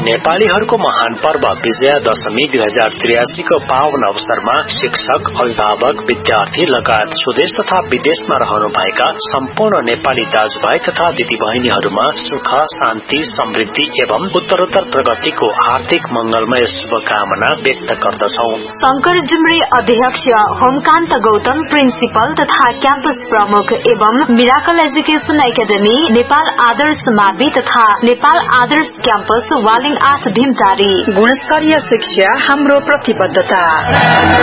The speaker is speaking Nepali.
नेपालीहरूको महान पर्व विजया दशमी 2083 को पावन अवसरमा शिक्षक, अभिभावक, विद्यार्थी लगायत स्वदेश तथा विदेशमा रहनु भएका सम्पूर्ण नेपाली दाजुभाइ तथा दिदीबहिनीहरूमा सुख, शान्ति, समृद्धि एवं उत्तरोत्तर प्रगतिको हार्दिक मंगलमय शुभकामना व्यक्त गर्दछौ। शंकर जुम्रे अध्यक्ष, होमकान्त गौतम प्रिन्सिपल तथा क्याम्पस प्रमुख एवं मिराकल एजुकेशन एकाडेमी, नेपाल आदर्श मावि तथा नेपाल आदर्श क्याम्पस वालिङ 8 भीमटारी। गुणस्तरीय शिक्षा हाम्रो प्रतिबद्धता।